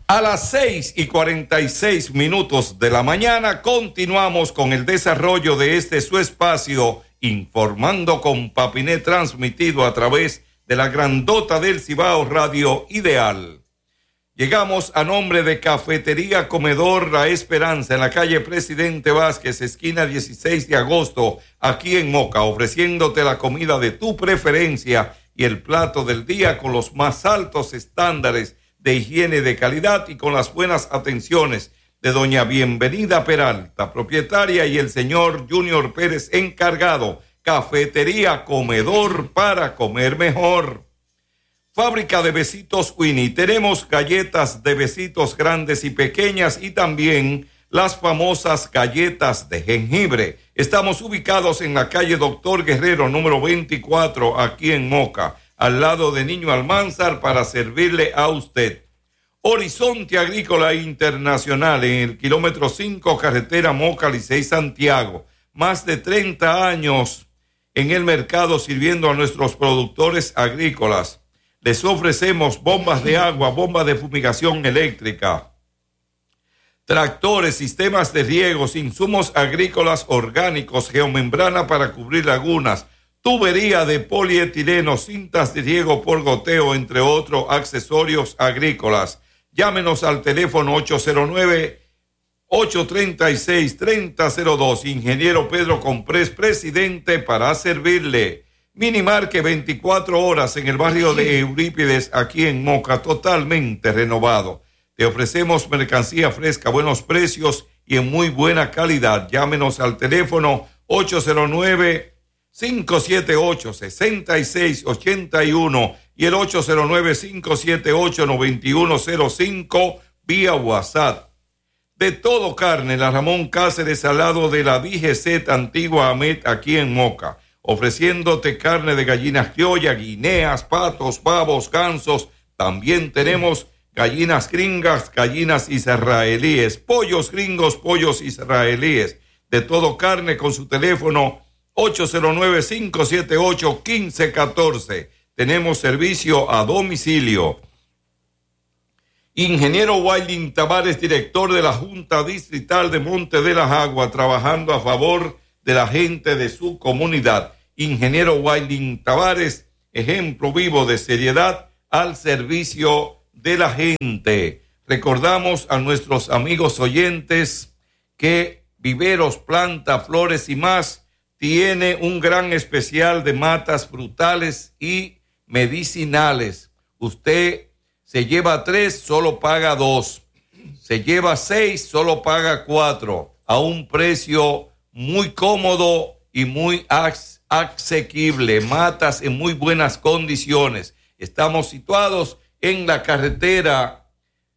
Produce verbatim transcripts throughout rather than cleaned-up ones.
A las seis y cuarenta y seis minutos de la mañana continuamos con el desarrollo de este su espacio, Informando con Papiné, transmitido a través de la grandota del Cibao Radio Ideal. Llegamos a nombre de Cafetería Comedor La Esperanza, en la calle Presidente Vázquez, esquina dieciséis de agosto, aquí en Moca, ofreciéndote la comida de tu preferencia y el plato del día con los más altos estándares de higiene de calidad y con las buenas atenciones de doña Bienvenida Peralta, propietaria, y el señor Junior Pérez, encargado. Cafetería Comedor, para comer mejor. Fábrica de Besitos Winnie. Tenemos galletas de besitos grandes y pequeñas y también las famosas galletas de jengibre. Estamos ubicados en la calle Doctor Guerrero, número veinticuatro, aquí en Moca, al lado de Niño Almanzar, para servirle a usted. Horizonte Agrícola Internacional, en el kilómetro cinco, carretera Moca, Licey, Santiago. Más de treinta años en el mercado sirviendo a nuestros productores agrícolas. Les ofrecemos bombas de agua, bombas de fumigación eléctrica, tractores, sistemas de riegos, insumos agrícolas orgánicos, geomembrana para cubrir lagunas, tubería de polietileno, cintas de riego por goteo, entre otros accesorios agrícolas. Llámenos al teléfono ocho cero nueve, ocho tres seis, tres cero cero dos. Ingeniero Pedro Comprés, presidente, para servirle. Minimarque veinticuatro horas en el barrio de Eurípides, aquí en Moca, totalmente renovado. Te ofrecemos mercancía fresca, buenos precios y en muy buena calidad. Llámenos al teléfono ocho cero nueve, cinco siete ocho, seis seis ocho uno y el ocho cero nueve, cinco siete ocho, nueve uno cero cinco vía WhatsApp. De Todo Carne, la Ramón Cáceres, al lado de la D G Z Antigua Amet, aquí en Moca, ofreciéndote carne de gallinas criolla, guineas, patos, pavos, gansos. También tenemos gallinas gringas, gallinas israelíes, pollos gringos, pollos israelíes. De Todo Carne, con su teléfono ocho cero nueve, cinco siete ocho, uno cinco uno cuatro. Tenemos servicio a domicilio. Ingeniero Wilding Tavares, director de la Junta Distrital de Monte de las Aguas, trabajando a favor de la gente de su comunidad. Ingeniero Wilding Tavares, ejemplo vivo de seriedad al servicio de la gente. Recordamos a nuestros amigos oyentes que Viveros, Planta, Flores y más tiene un gran especial de matas frutales y medicinales. Usted se lleva tres, solo paga dos. Se lleva seis, solo paga cuatro. A un precio muy cómodo y muy asequible. Matas en muy buenas condiciones. Estamos situados en la carretera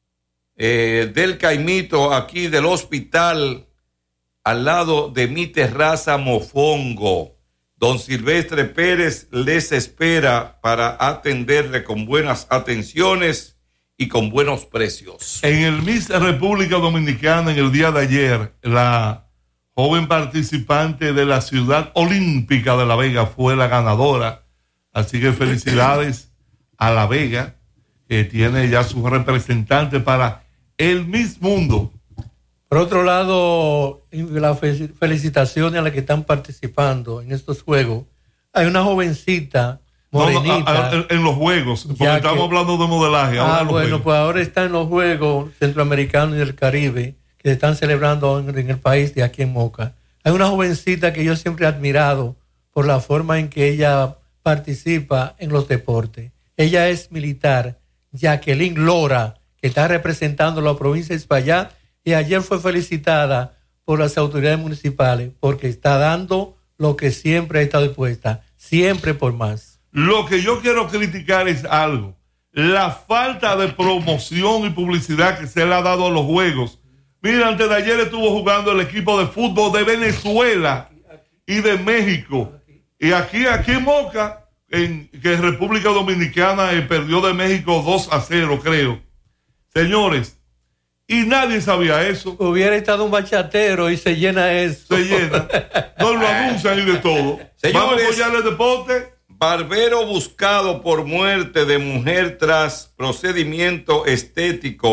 eh, del Caimito, aquí del hospital, al lado de mi terraza Mofongo. Don Silvestre Pérez les espera para atenderle con buenas atenciones y con buenos precios. En el Miss República Dominicana, en el día de ayer, la joven participante de la Ciudad Olímpica de La Vega fue la ganadora. Así que felicidades a La Vega, que tiene ya su representante para el Miss Mundo. Por otro lado, las felicitaciones a las que están participando en estos juegos. Hay una jovencita morenita. No, no, a, a, en los juegos, porque estamos que, hablando de modelaje. Ah, bueno, juegos. Pues ahora está en los Juegos Centroamericanos y del Caribe, que se están celebrando en, en el país de aquí en Moca. Hay una jovencita que yo siempre he admirado por la forma en que ella participa en los deportes. Ella es militar, Jacqueline Lora, que está representando la provincia de Espaillat, y ayer fue felicitada por las autoridades municipales porque está dando lo que siempre ha estado dispuesta, siempre por más. Lo que yo quiero criticar es algo, la falta de promoción y publicidad que se le ha dado a los juegos. Mira, antes de ayer estuvo jugando el equipo de fútbol de Venezuela y de México, y aquí, aquí en Moca, en, que República Dominicana eh, perdió de México dos a cero, creo. Señores, y nadie sabía eso. Hubiera estado un bachatero y se llena eso. Se llena. No lo anuncian y de todo. Señores, vamos a apoyar el deporte. Barbero buscado por muerte de mujer tras procedimiento estético.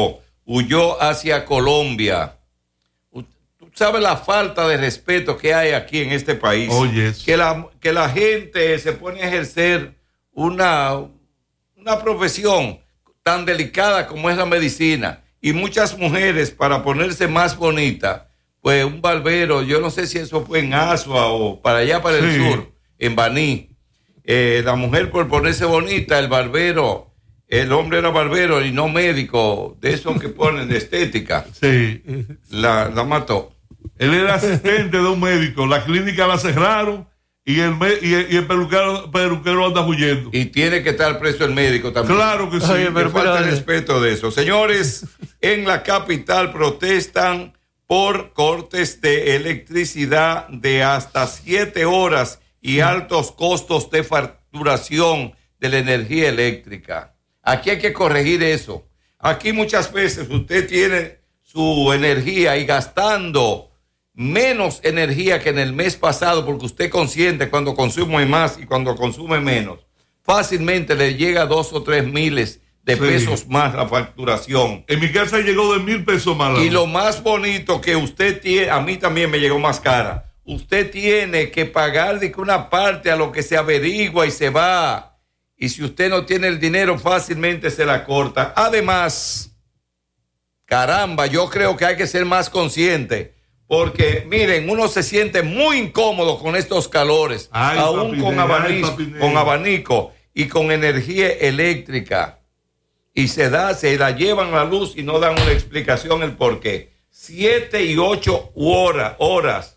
huyó hacia Colombia. Tú sabes la falta de respeto que hay aquí en este país. Oh, yes. Que la, que la gente se pone a ejercer una, una profesión tan delicada como es la medicina. Y muchas mujeres, para ponerse más bonita, pues un barbero, yo no sé si eso fue en Asua o para allá, para el sí. sur, en Baní. Eh, la mujer por ponerse bonita, el barbero, el hombre era barbero y no médico, de esos que ponen de estética. Sí. La, la mató. Él era asistente de un médico, la clínica la cerraron y el, me, y el, y el peluquero, peluquero anda huyendo. Y tiene que estar preso el médico también. Claro que sí. Ay, Me falta el respeto de eso. Señores, en la capital protestan por cortes de electricidad de hasta siete horas y altos costos de facturación de la energía eléctrica. Aquí hay que corregir eso. Aquí muchas veces usted tiene su energía y gastando menos energía que en el mes pasado, porque usted consciente cuando consume más y cuando consume menos, fácilmente le llega a dos o tres miles de sí. pesos más la facturación. En mi casa llegó de mil pesos más. Y lo más bonito que usted tiene, a mí también me llegó más cara. Usted tiene que pagar de que una parte a lo que se averigua y se va. Y si usted no tiene el dinero, fácilmente se la corta. Además, caramba, yo creo que hay que ser más consciente. Porque, miren, uno se siente muy incómodo con estos calores. Ay, aún papi, con, ay, abanico, papi, con abanico y con energía eléctrica. Y se da, se la llevan la luz y no dan una explicación el por qué. Siete y ocho horas, horas.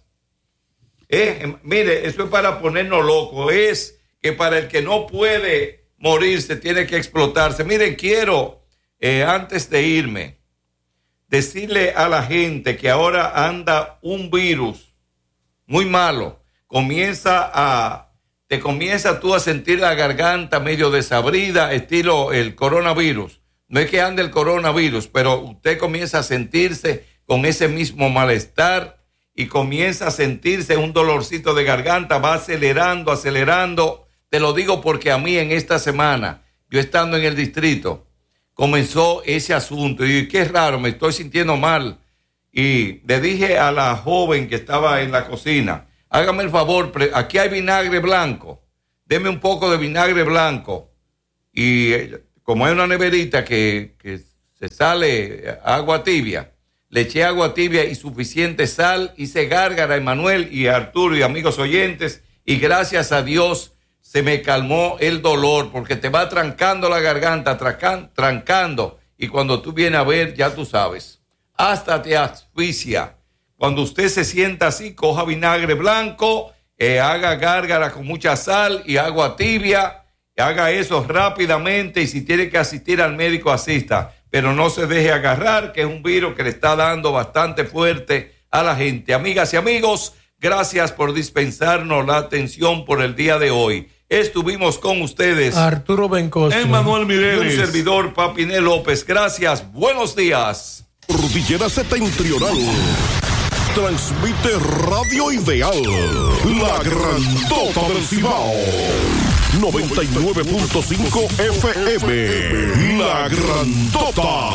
Eh, mire, eso es para ponernos locos. Es que para el que no puede morirse, tiene que explotarse. Miren, quiero, eh, antes de irme, decirle a la gente que ahora anda un virus muy malo. Comienza a, te comienza tú a sentir la garganta medio desabrida, estilo el coronavirus. No es que ande el coronavirus, pero usted comienza a sentirse con ese mismo malestar y comienza a sentirse un dolorcito de garganta, va acelerando, acelerando. Te lo digo porque a mí en esta semana, yo estando en el distrito, comenzó ese asunto y qué raro, me estoy sintiendo mal. Y le dije a la joven que estaba en la cocina, hágame el favor, aquí hay vinagre blanco, deme un poco de vinagre blanco. Y como hay una neverita que, que se sale agua tibia, le eché agua tibia y suficiente sal, hice gárgara a Emanuel y a Arturo y amigos oyentes, y gracias a Dios se me calmó el dolor, porque te va trancando la garganta, trancan, trancando, y cuando tú vienes a ver, ya tú sabes, hasta te asfixia. Cuando usted se sienta así, coja vinagre blanco, eh, haga gárgara con mucha sal y agua tibia, haga eso rápidamente, y si tiene que asistir al médico, asista, pero no se deje agarrar, que es un virus que le está dando bastante fuerte a la gente. Amigas y amigos, gracias por dispensarnos la atención por el día de hoy. Estuvimos con ustedes Arturo Bencoso, Emanuel Mireles, un servidor Papiné López. Gracias, buenos días. Cordillera Septentrional transmite Radio Ideal, la grandota del Cibao, noventa y nueve punto cinco F M, la grandota.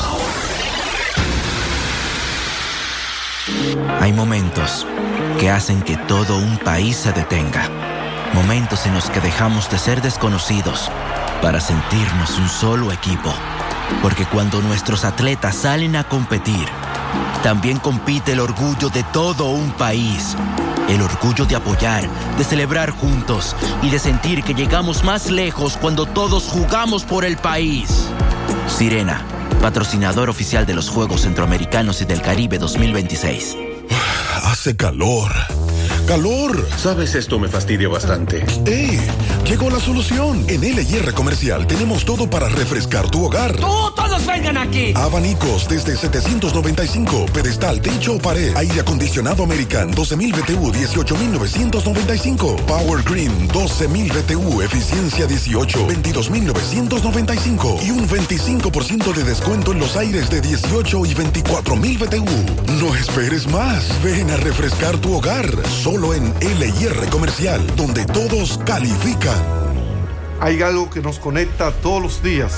Hay momentos que hacen que todo un país se detenga. Momentos en los que dejamos de ser desconocidos para sentirnos un solo equipo. Porque cuando nuestros atletas salen a competir, también compite el orgullo de todo un país. El orgullo de apoyar, de celebrar juntos y de sentir que llegamos más lejos cuando todos jugamos por el país. Sirena, patrocinador oficial de los Juegos Centroamericanos y del Caribe dos mil veintiséis. Hace calor. ¡Calor! Sabes, esto me fastidia bastante. ¡Ey! Llegó la solución. En L y R Comercial tenemos todo para refrescar tu hogar. ¡Tú, todos vengan aquí! Abanicos desde setecientos noventa y cinco, pedestal, techo o pared. Aire acondicionado American doce mil B T U, dieciocho mil novecientos noventa y cinco. Power Green doce mil B T U, eficiencia dieciocho, veintidós mil novecientos noventa y cinco. Y un veinticinco por ciento de descuento en los aires de dieciocho y veinticuatro mil B T U. No esperes más. Ven a refrescar tu hogar. Solo en L y R Comercial, donde todos califican. Hay algo que nos conecta todos los días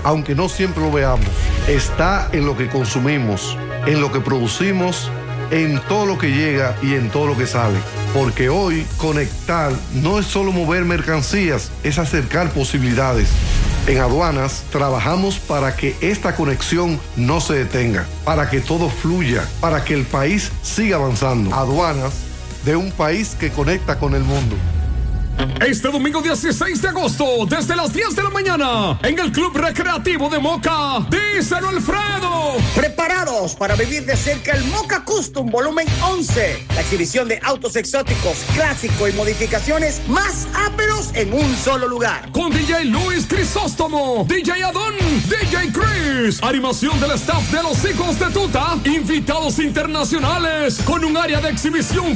aunque no siempre lo veamos, está en lo que consumimos, en lo que producimos, en todo lo que llega y en todo lo que sale. Porque hoy conectar no es solo mover mercancías, es acercar posibilidades. En Aduanas trabajamos para que esta conexión no se detenga, para que todo fluya, para que el país siga avanzando. Aduanas, de un país que conecta con el mundo. Este domingo dieciséis de agosto, desde las diez de la mañana, en el Club Recreativo de Moca, díselo Alfredo. Preparados para vivir de cerca el Moca Custom Volumen once, la exhibición de autos exóticos, clásicos y modificaciones más áperos en un solo lugar. Con D J Luis Crisóstomo, D J Adón, D J Chris, animación del staff de los Hijos de Tuta, invitados internacionales, con un área de exhibición